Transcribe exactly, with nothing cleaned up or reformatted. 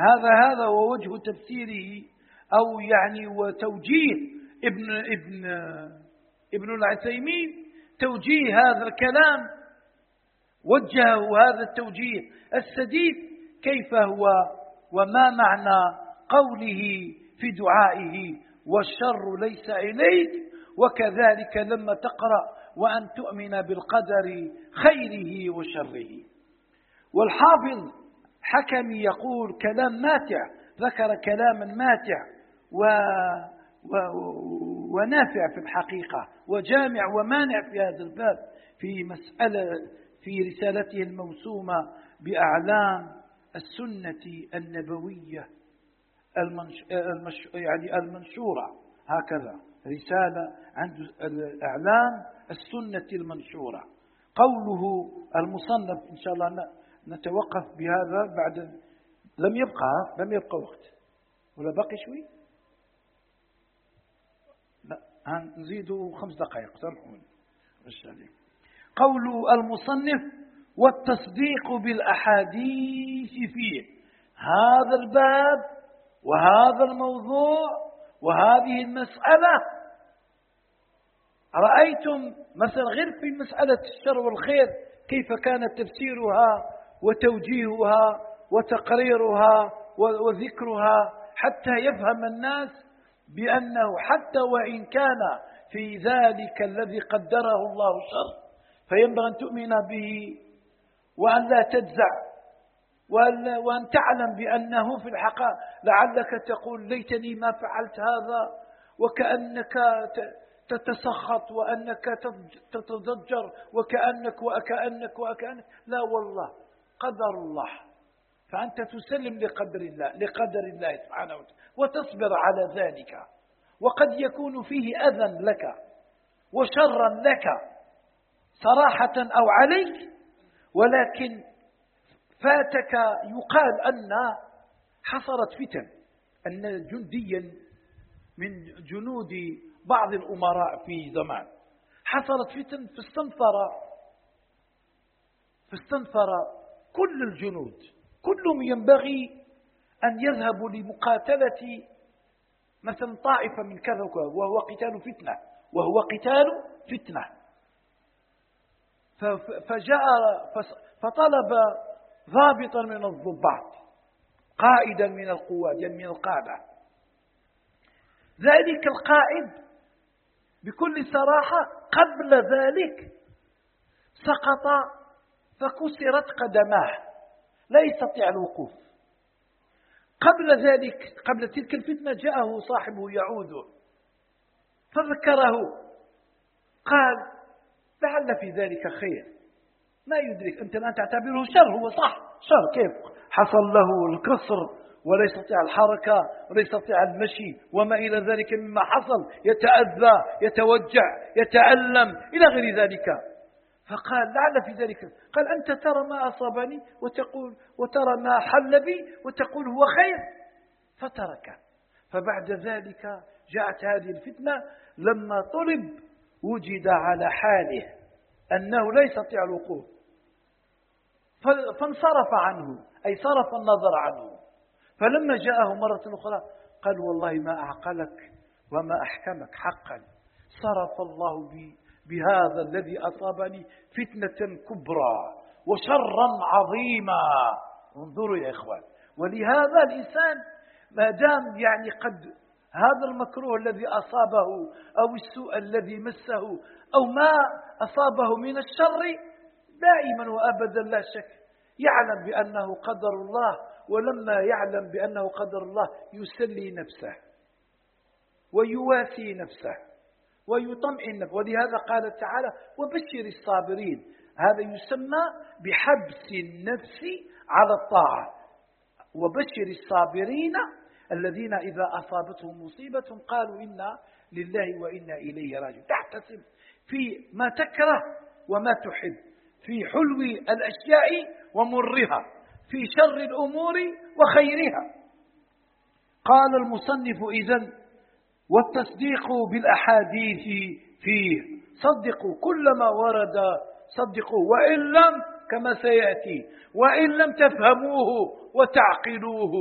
هذا هذا هو وجه تفسيره، أو يعني وتوجيه ابن ابن ابن العثيمين، توجيه هذا الكلام، وجهه هذا التوجيه السديد كيف هو وما معنى قوله في دعائه والشر ليس إليك. وكذلك لما تقرأ وأن تؤمن بالقدر خيره وشره. والحافظ حكمي يقول كلام ماتع، ذكر كلاما ماتع و و ونافع في الحقيقة، وجامع ومانع في هذا الباب، في مسألة في رسالته الموسومة بأعلام السنة النبوية المنش... المش... يعني المنشورة، هكذا رسالة عند الأعلام السنة المنشورة. قوله المصنف إن شاء الله نتوقف بهذا بعد، لم يبقى لم يبقى وقت ولا بقي شوي، لا نزيدوا خمس دقائق سامحوني. قول المصنف والتصديق بالأحاديث فيه، هذا الباب وهذا الموضوع وهذه المسألة. رأيتم مثلا غير في مسألة الشر والخير كيف كان تفسيرها وتوجيهها وتقريرها وذكرها، حتى يفهم الناس بأنه حتى وإن كان في ذلك الذي قدره الله شر فينبغي أن تؤمن به وأن لا تجزع، وأن تعلم بأنه في الحقيقة لعلك تقول ليتني ما فعلت هذا، وكأنك تتسخط وأنك تتضجر وكأنك وكأنك وكأنك. لا والله قدر الله، فأنت تسلم لقدر الله لقدر الله سبحانه وتعالى وتصبر على ذلك. وقد يكون فيه أذى لك وشرا لك صراحة أو عليك، ولكن فاتك يقال أن حصلت فتن، أن جنديا من جنود بعض الأمراء في زمان حصلت فتن فاستنفر فاستنفر كل الجنود، كلهم ينبغي أن يذهبوا لمقاتلة مثلا طائفة من كذا وكذا، وهو قتال فتنة وهو قتال فتنة. فجاء فطلب ضابطا من الضباط، قائدا من القوات يعني من القادة. ذلك القائد بكل صراحة قبل ذلك سقط فكسرت قدماه، لا يستطيع الوقوف. قبل ذلك قبل تلك الفتنة جاءه صاحبه يعوده فذكره، قال لعل في ذلك خير، ما يدرك أنت الآن تعتبره شر، هو صح شر، كيف حصل له الكسر ولا يستطيع الحركة ولا يستطيع المشي وما إلى ذلك مما حصل، يتأذى يتوجع يتألم إلى غير ذلك. فقال لعل في ذلك، قال أنت ترى ما أصابني وتقول وترى ما حل بي وتقول هو خير، فترك. فبعد ذلك جاءت هذه الفتنة، لما طلب وجد على حاله أنه لا يستطيع الوقوف، فانصرف عنه أي صرف النظر عنه. فلما جاءه مرة أخرى قال والله ما أعقلك وما أحكمك، حقا صرف الله بي بهذا الذي أصابني فتنة كبرى وشرا عظيما. انظروا يا إخوان، ولهذا الإنسان ما دام يعني قد هذا المكروه الذي أصابه أو السوء الذي مسه أو ما أصابه من الشر دائما وأبدا لا شك يعلم بأنه قدر الله، ولما يعلم بأنه قدر الله يسلي نفسه ويواسي نفسه ويطمئن نفسه. ولهذا قال تعالى وبشر الصابرين، هذا يسمى بحبس النفس على الطاعة. وبشر الصابرين الذين إذا أصابتهم مصيبة قالوا إنا لله وإنا إليه راجعون. تحتسب في ما تكره وما تحب، في حلو الأشياء ومرها، في شر الأمور وخيرها. قال المصنف إذن والتصديق بالأحاديث فيه، صدقوا كل ما ورد، صدقوا وإن لم كما سيأتي وإن لم تفهموه وتعقلوه.